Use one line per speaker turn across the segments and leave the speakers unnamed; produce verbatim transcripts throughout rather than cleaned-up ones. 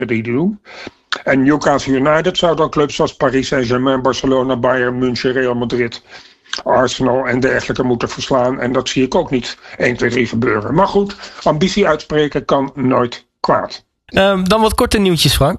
die doen. En Newcastle United zou dan clubs zoals Paris Saint-Germain, Barcelona, Bayern München, Real Madrid, Arsenal en dergelijke moeten verslaan. En dat zie ik ook niet één, twee, drie gebeuren. Maar goed, ambitie uitspreken kan nooit kwaad.
Uh, dan wat korte nieuwtjes, Frank.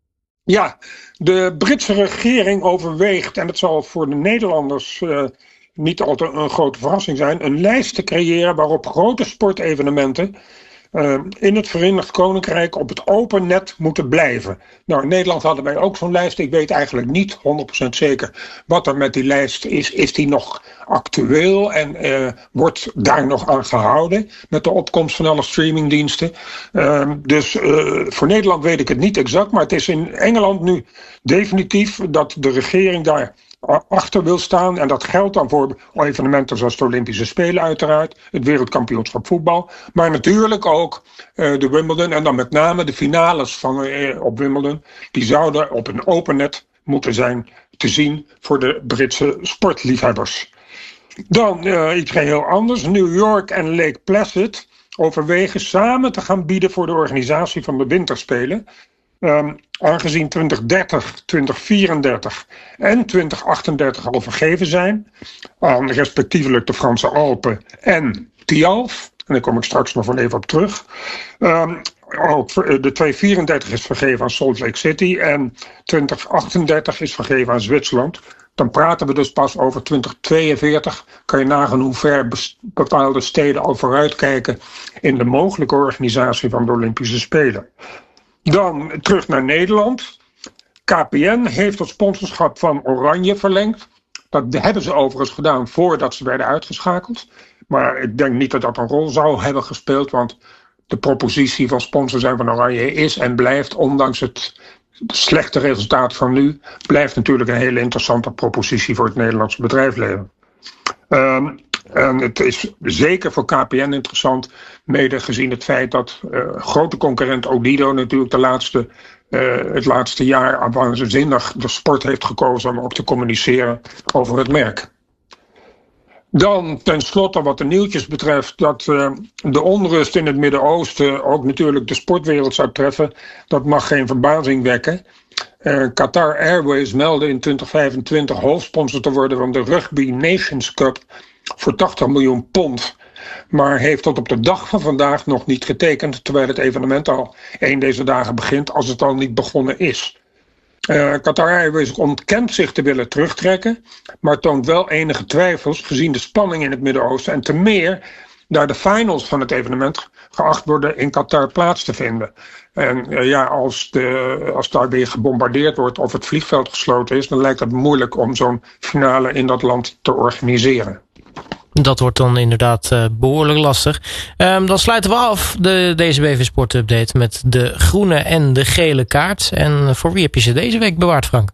Ja, de Britse regering overweegt, en dat zal voor de Nederlanders uh, niet altijd een grote verrassing zijn, een lijst te creëren waarop grote sportevenementen Uh, in het Verenigd Koninkrijk op het open net moeten blijven. Nou, in Nederland hadden wij ook zo'n lijst. Ik weet eigenlijk niet honderd procent zeker wat er met die lijst is. Is die nog actueel en uh, wordt daar nog aan gehouden met de opkomst van alle streamingdiensten? Uh, dus uh, voor Nederland weet ik het niet exact, maar het is in Engeland nu definitief dat de regering daar achter wil staan. En dat geldt dan voor evenementen zoals de Olympische Spelen uiteraard, het wereldkampioenschap voetbal, maar natuurlijk ook uh, de Wimbledon en dan met name de finales van, uh, op Wimbledon. Die zouden op een open net moeten zijn te zien voor de Britse sportliefhebbers. Dan uh, iets heel anders. New York en Lake Placid overwegen samen te gaan bieden voor de organisatie van de winterspelen. Um, aangezien twintig dertig, twintig vierendertig en twintig achtendertig al vergeven zijn aan respectievelijk de Franse Alpen en Tialf, en daar kom ik straks nog wel even op terug. Um, ook de tweehonderd vierendertig is vergeven aan Salt Lake City en twintig achtendertig is vergeven aan Zwitserland. Dan praten we dus pas over twintig tweeënveertig. Kan je nagaan hoe ver bepaalde steden al vooruitkijken in de mogelijke organisatie van de Olympische Spelen. Dan terug naar Nederland. K P N heeft het sponsorschap van Oranje verlengd. Dat hebben ze overigens gedaan voordat ze werden uitgeschakeld. Maar ik denk niet dat dat een rol zou hebben gespeeld. Want de propositie van sponsor zijn van Oranje is en blijft, ondanks het slechte resultaat van nu, blijft natuurlijk een hele interessante propositie voor het Nederlandse bedrijfsleven. Um, En het is zeker voor K P N interessant, mede gezien het feit dat uh, grote concurrent Odido natuurlijk de laatste, uh, het laatste jaar waanzinnig de sport heeft gekozen om ook te communiceren over het merk. Dan tenslotte wat de nieuwtjes betreft, dat uh, de onrust in het Midden-Oosten ook natuurlijk de sportwereld zou treffen. Dat mag geen verbazing wekken. Uh, Qatar Airways meldde in twintig vijfentwintig hoofdsponsor te worden van de Rugby Nations Cup voor tachtig miljoen pond. Maar heeft tot op de dag van vandaag nog niet getekend, terwijl het evenement al één deze dagen begint, als het al niet begonnen is. Uh, Qatar Airways ontkent zich te willen terugtrekken, maar toont wel enige twijfels gezien de spanning in het Midden-Oosten en te meer daar de finals van het evenement geacht worden in Qatar plaats te vinden. En uh, ja, als, de, als daar weer gebombardeerd wordt of het vliegveld gesloten is, dan lijkt het moeilijk om zo'n finale in dat land te organiseren.
Dat wordt dan inderdaad uh, behoorlijk lastig. Um, dan sluiten we af de D C B V Sport Update met de groene en de gele kaart. En voor wie heb je ze deze week bewaard, Frank?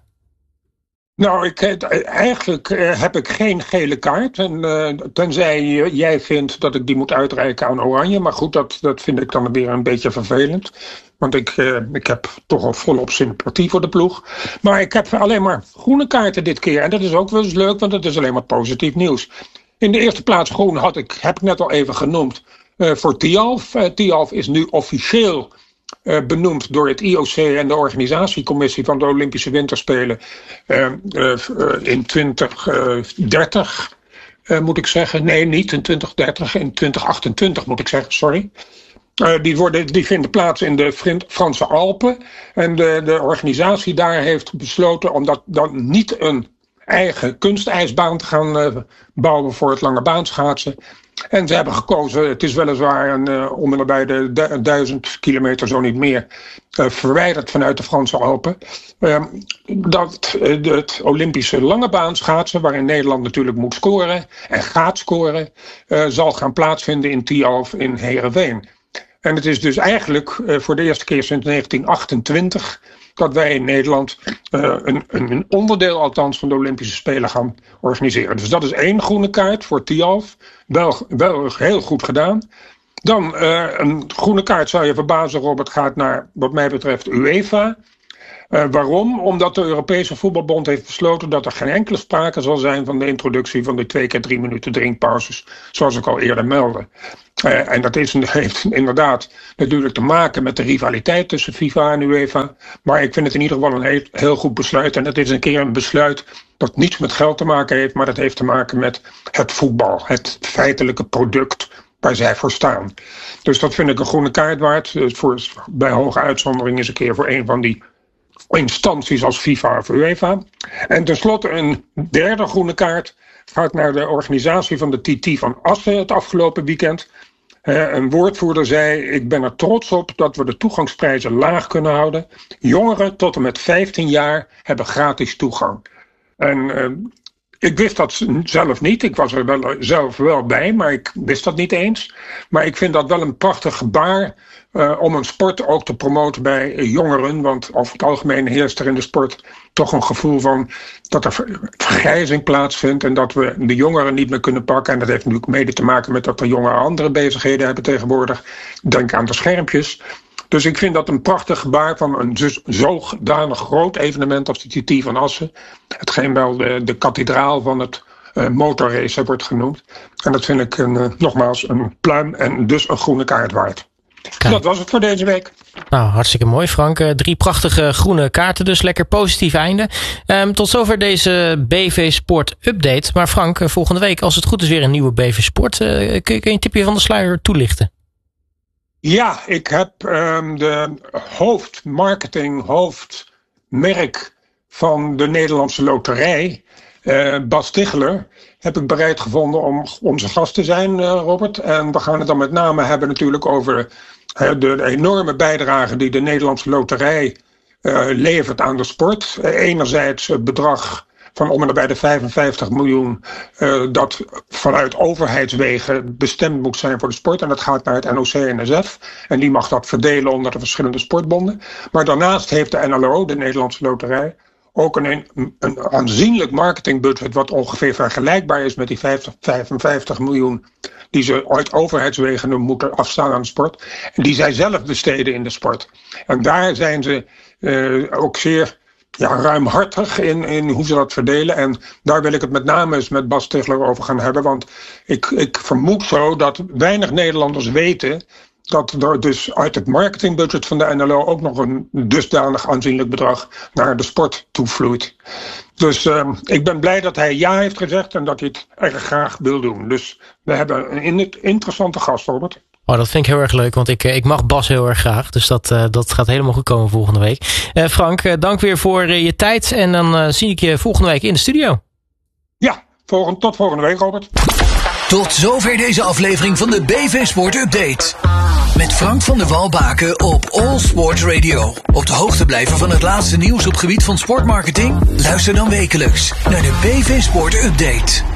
Nou, ik, eigenlijk uh, heb ik geen gele kaart. En, uh, tenzij jij vindt dat ik die moet uitreiken aan Oranje. Maar goed, dat, dat vind ik dan weer een beetje vervelend. Want ik, uh, ik heb toch al volop sympathie voor de ploeg. Maar ik heb alleen maar groene kaarten dit keer. En dat is ook wel eens leuk, want dat is alleen maar positief nieuws. In de eerste plaats groen had ik, heb ik net al even genoemd, uh, voor Tialf. Uh, Tialf is nu officieel uh, benoemd door het I O C en de organisatiecommissie van de Olympische Winterspelen uh, uh, in twintig dertig, uh, moet ik zeggen. Nee, niet in twintig dertig, in twintig achtentwintig moet ik zeggen, sorry. Uh, die, worden, die vinden plaats in de Franse Alpen. En de, de organisatie daar heeft besloten om dat dan niet een eigen kunstijsbaan te gaan uh, bouwen voor het lange baanschaatsen. En ze hebben gekozen, het is weliswaar een, uh, om en nabij de du- duizend kilometer, zo niet meer, uh, verwijderd vanuit de Franse Alpen. Uh, dat uh, het Olympische lange baanschaatsen, waarin Nederland natuurlijk moet scoren en gaat scoren, uh, zal gaan plaatsvinden in Tialf in Heerenveen. En het is dus eigenlijk uh, voor de eerste keer sinds negentien achtentwintig dat wij in Nederland uh, een, een onderdeel althans van de Olympische Spelen gaan organiseren. Dus dat is één groene kaart voor Tialf. Wel, wel heel goed gedaan. Dan uh, een groene kaart, zou je verbazen, Robert, gaat naar wat mij betreft UEFA. Uh, waarom? Omdat de Europese Voetbalbond heeft besloten dat er geen enkele sprake zal zijn van de introductie van de twee keer drie minuten drinkpauzes, zoals ik al eerder meldde. Uh, en dat is, heeft inderdaad natuurlijk te maken met de rivaliteit tussen FIFA en UEFA. Maar ik vind het in ieder geval een heel, heel goed besluit. En het is een keer een besluit dat niets met geld te maken heeft, maar dat heeft te maken met het voetbal, het feitelijke product waar zij voor staan. Dus dat vind ik een groene kaart waard. Voor, bij hoge uitzondering is een keer voor een van die instanties als FIFA of UEFA. En tenslotte een derde groene kaart gaat naar de organisatie van de T T van Assen het afgelopen weekend. Uh, een woordvoerder zei: ik ben er trots op dat we de toegangsprijzen laag kunnen houden. Jongeren tot en met vijftien jaar hebben gratis toegang. En uh, ik wist dat zelf niet. Ik was er wel, zelf wel bij, maar ik wist dat niet eens. Maar ik vind dat wel een prachtig gebaar uh, om een sport ook te promoten bij jongeren. Want over het algemeen heerst er in de sport toch een gevoel van dat er vergrijzing plaatsvindt en dat we de jongeren niet meer kunnen pakken. En dat heeft natuurlijk mede te maken met dat de jongeren andere bezigheden hebben tegenwoordig. Denk aan de schermpjes. Dus ik vind dat een prachtig gebaar van een zodanig groot evenement als de T T van Assen. Hetgeen wel de, de kathedraal van het uh, motorracen wordt genoemd. En dat vind ik een, uh, nogmaals een pluim en dus een groene kaart waard. Kijk. Dat was het voor deze week.
Nou, hartstikke mooi, Frank. Uh, drie prachtige groene kaarten, dus lekker positief einde. Um, tot zover deze B V Sport update. Maar Frank, uh, volgende week, als het goed is, weer een nieuwe B V Sport. Uh, kun, kun je een tipje van de sluier toelichten?
Ja, ik heb um, de hoofdmarketing, hoofdmerk van de Nederlandse Loterij, uh, Bas Ticheler, heb ik bereid gevonden om onze gast te zijn, uh, Robert. En we gaan het dan met name hebben natuurlijk over uh, de enorme bijdrage die de Nederlandse Loterij uh, levert aan de sport. Uh, enerzijds het bedrag van om en nabij de vijfenvijftig miljoen uh, dat vanuit overheidswegen bestemd moet zijn voor de sport. En dat gaat naar het N O C N S F. En die mag dat verdelen onder de verschillende sportbonden. Maar daarnaast heeft de N L O, de Nederlandse Loterij, ook een, een aanzienlijk marketingbudget wat ongeveer vergelijkbaar is met die vijftig, vijfenvijftig miljoen die ze uit overheidswegen moeten afstaan aan de sport. En die zij zelf besteden in de sport. En daar zijn ze uh, ook zeer ja, ruimhartig in, in hoe ze dat verdelen. En daar wil ik het met name eens met Bas Ticheler over gaan hebben. Want ik, ik vermoed zo dat weinig Nederlanders weten dat er dus uit het marketingbudget van de N L O ook nog een dusdanig aanzienlijk bedrag naar de sport toevloeit. Dus uh, ik ben blij dat hij ja heeft gezegd en dat hij het erg graag wil doen. Dus we hebben een interessante gast, Robert.
Oh, dat vind ik heel erg leuk, want ik, ik mag Bas heel erg graag. Dus dat, uh, dat gaat helemaal goed komen volgende week. Uh, Frank, uh, dank weer voor uh, je tijd. En dan uh, zie ik je volgende week in de studio.
Ja, volgende, tot volgende week, Robert.
Tot zover deze aflevering van de B V Sport Update. Met Frank van der Walbaken op All Sport Radio. Op de hoogte blijven van het laatste nieuws op gebied van sportmarketing? Luister dan wekelijks naar de B V Sport Update.